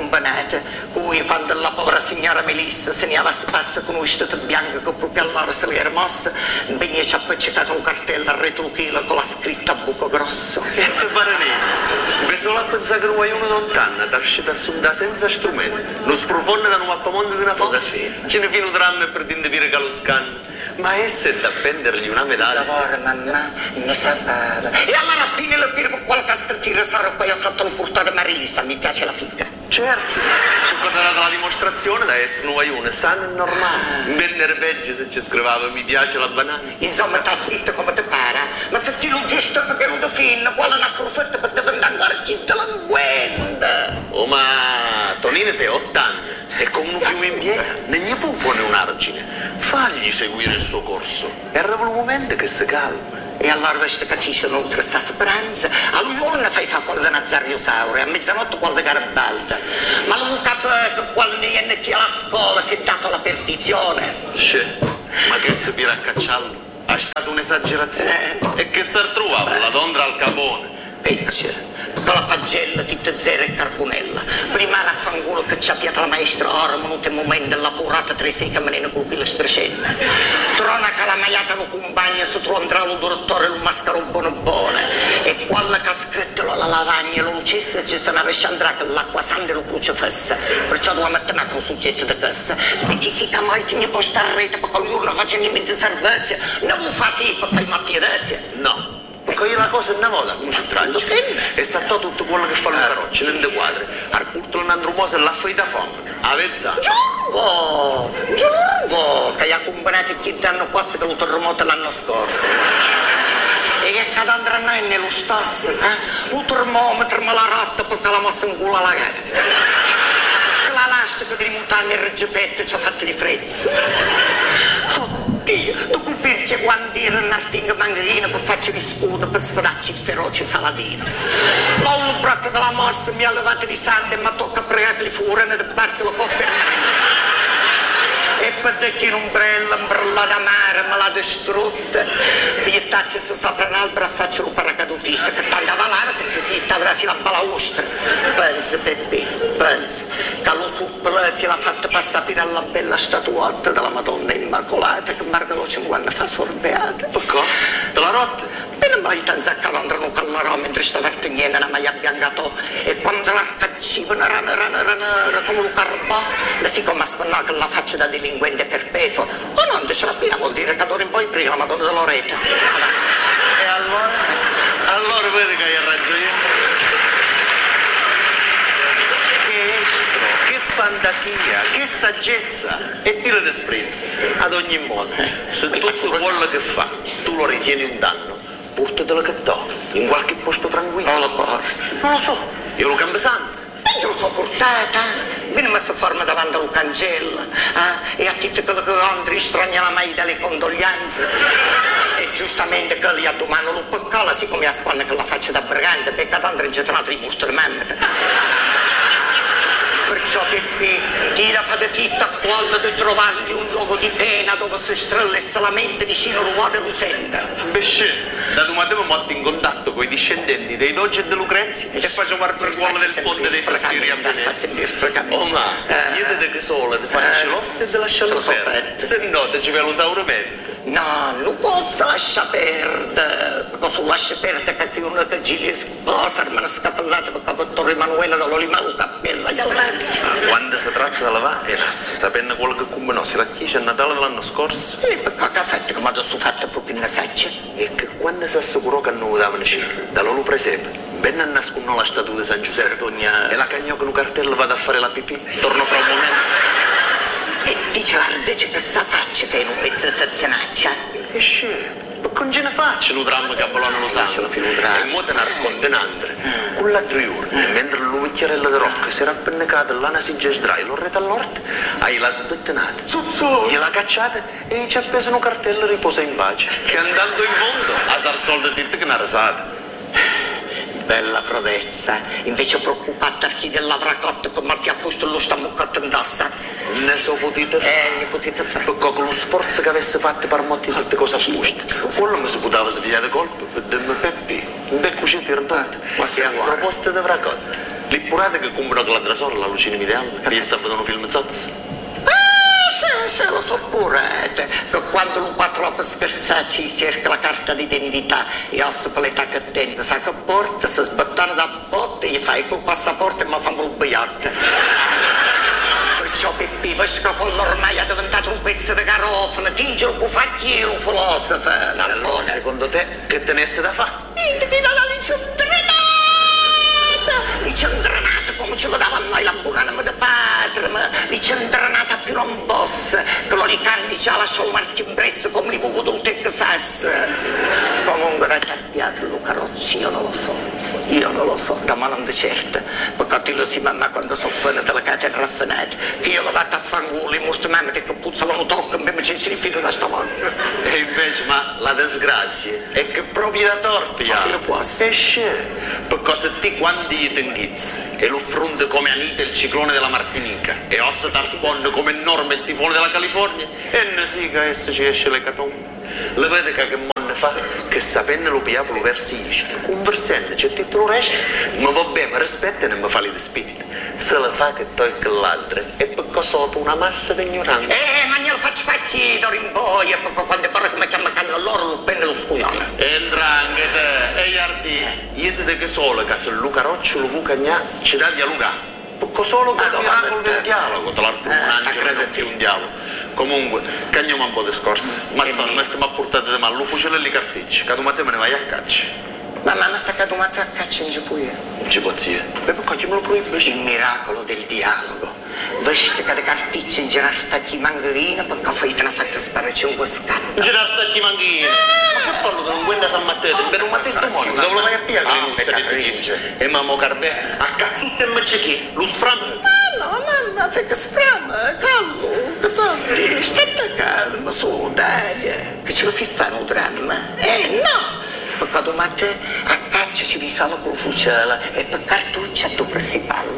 combinata, cui quando la povera signora Melissa se ne aveva spasso con un vestito bianco che proprio allora se l'era mossa, Begni ci ha appiccicato un cartello a retrochilo con la scritta a buco grosso. Che te pare lì? Mi solo a pensare che non hai uno lontano, da uscita assunta senza strumenti, non sprofonda da un mappamondo di una foto. Ce ne fino un dramma per dire che lo scanno. Ma essa è da prendergli una medaglia. Lavora, mamma, ne sapeva. E allora appena le pire con qualche scrittore sarà poi a sotto il portare Marisa, mi piace la figa. Certo, se data la dimostrazione da essere nuoione, sano e normale. Vennere peggio se ci scriveva mi piace la banana. Insomma, sta zitto come te pare, ma se ti lo giusto che non ti finno, quale ne approfitta per diventare guardia delinquente. Oh, ma Tonino te 8 anni e con un fiume in piena, ne gli può pone un argine. Fagli seguire il suo corso. E arriva un momento che si calma. E allora questo capisce oltre sta speranza, a lui ne fai fa quello di Nazario Sauro, e a mezzanotte quello di Garibaldi. Ma lui capisce che quando viene qui alla scuola si è dato la perdizione. Ma che si pira a cacciarlo? È stata un'esagerazione. E che si trovava la dondra al capone? Peggio. Con la pagella, tutte zero e carbonella. Prima era a fangulo che ci ha piato la maestra, ora venuto il momento della curata 3 secche menino con la striscella. Trona che la maiata lo compagna, si trova lo dottore, lo mascaro buono buono. E quando che ha scritto la lavagna, lo lucesse, ci sta una vesciandra che l'acqua sande lo crocifessa. Perciò devo mettere un soggetto di questa. E chi si chiama che mi può stare a rete perché lui non facendo in mezzo servizio. Non vi fate per fare mattiedezze? No. Perché io la cosa è una volta, come ci traccio. E saltò tutto quello che fa le carrocce, nelle quadre. Al purto l'andro mosa e l'ha fatta fame. A vezzana. Giuro, che ha combinato chi danno quasi che lo terremoto l'anno scorso. E che cada andrà a noi nello stesso, il termometro me la rotta perché la mossa in culo alla gatta. Che la lastica di montagne e reggipette ci ha fatto di frezza. Oddio, dopo perché quando era un artingo mangarino per farci di scudo per sfodarci il feroce Saladino. L'ho braccio della mossa mi ha levato di sangue e mi tocca pregare che li furano da parte lo coppia. E per che l'ombrella da mare me l'ha distrutta, piettacci se sopra un albero a faccio un paracadutista che tagliava l'aria che si stava la balaustra. Pensa Peppe, pensa che allo supplezio l'ha fatta passare per la bella statuetta della Madonna Immacolata che Margalo 50 fa sorbeata. Perché? Te la rotta? E non mai tanto a calondra con la mentre stava tenendo una maglia biancato e quando la cacciavano era come un carbò, e siccome spannò che la faccia da delinquente perpetuo, o non ce la pia vuol dire che d'ora in poi prima la Madonna de Loretta. E allora? Allora vedi che hai ragione. Che estro, che fantasia, che saggezza e tiro di sprezzo. Ad ogni modo, se tutto quello che fa tu lo ritieni un danno, portatelo che tocca, in qualche posto tranquillo. Non lo porto. Non lo so, io lo cambio sangue. E ce lo so portata, viene messa forma davanti al cancello, e a tutti quelli che entri straniano mai dalle condoglianze. E giustamente che lì a domani lo peccola, siccome a spanna che la faccia da brigante, peccato andare in gettanato di busto di mamma. Perciò Peppi, ti la fate tutta a quando di trovargli un luogo di pena dove si strellesse la mente vicino al ruote lo senta. Invece, da domani mi metto in contatto con i discendenti dei Doge e di Lucrezia e faccio parte del del ponte dei Fraschiri a Venezia. Oh ma, io te che solo ti faccio l'osso e ti lascio perdere. Se no ti ci ve lo sauramento. No, non posso lasciare perdere, perché se lascia perdere che uno che gira sposa, me ne scappellate perché Vittorio Emanuele dall'Olima lo cappella, gli allora. Quando si tratta di lavare, sapendo quello che combinò, si la chiesa a Natale dell'anno scorso. E perché che ha fatto che mi ha fatto proprio in saccia? E che quando si assicurò che non davano scena, da loro presepe, venne a nascondere la statua di San Giuseppe. E la cagnò con un cartello vado a fare la pipì, torno fra un momento. E dice guarda che sa faccia che è un pezzo di zazzenaccia. E scemo. Perché non ce ne faccio lo dramma che Apollone lo sa. E mo te ne racconta un'altra. Con l'altro giorno, mentre l'uvicchiarella di rocca si era appennecata l'ana si gesdrai, l'ho retta all'orto, hai la sbettenata. Zuzzo! Gliela cacciata e ci ha preso un cartello e riposa in pace. Che andando in fondo, a sar soldi di te che ne ha rasata. bella prodezza, invece preoccuparti dell'avrà cotta come ti ha posto lo stammuccato in tassa. Ne so potete fare. Ne potete fare. Perché con lo sforzo che avesse fatto per molte tutte cose apposta. Quello mi si poteva svegliare colpo per dirmi Peppi, un bel cucito irritante. E a proposito di avrà cotta, l'ippurate che comprano con la trasora, la lucina ideale, che gli sta vedendo un film zozzo. Se lo so pure, che quando un fa troppo scherzarci cerca la carta d'identità e ossa per l'età che tende, sa che porta, si sbattano da botte, gli fai col passaporto e mi fanno il biglietto. Perciò Pippi, visto che quello ormai è diventato un pezzo di garofano, tingelo con facchino, filosofo. Allora, secondo te, che tenesse da fare? Individa la licendrenata, come ce lo dava a noi la buonanima di padre, ma licendrenata più non boss, che lo ricarni già lascia il marchio impresso come li vuovo del Texas. Comunque da tappiato Luca Rocci, io non lo so, da mano di certa, perché ti lo si mamma quando sono fine della catena raffinata, che io lo vado a fanculo, e molto mamma che puzzano non tocca, e mi ci si rifiuta da stavolta. E invece, ma la disgrazia è che proprio da torto, Ma che lo può essere? Perché se ti quando gli tenghizzi e lo fronte come Anita il ciclone della Martinica e ossa tarsponde come enorme il tifone della California e ne sì che essa ci esce le catombe. Le vede che monne fa che sapendo lo piapolo versi isto un versenne c'è tutto il resto ma vabbè mi rispetta e non mi fa li di spirito se le fa che tocca l'altro e perché sotto una massa di ignoranti ma glielo faccio facchi d'ora in poi e perché quando farà come chiama canno loro lo prende lo scuione e ndranghete e gli arti io te che solo che se Luca Roccio lo vucagnà ci dà dialogare perché solo che il miracolo del dialogo tra l'altro un angelo e più un diavolo comunque cagniamo un po' di scorse ma stanno mettiamo a portata di mano lo fucile e li carticci che domani me ne vai a caccia ma sta che domani a caccia in Giappone non ci può zia e perché chi me lo proibisce? Il miracolo del dialogo vesti che le carticce in girare stacchi mangarina perché poi te la fatta sparare c'è un po' scatto in girare stacchi mangarina ma che fanno che non guarda San Matteo per un mattino mono dove lo vai a pigliare e mamma Carbè a cazzutte e meccechi lo sframme mamma fai che sframme callo che tanti state calmo su dai che ce lo fai fare un dramma no perché domani a caccia ci vi sono con fucile e per cartuccia tu che si parla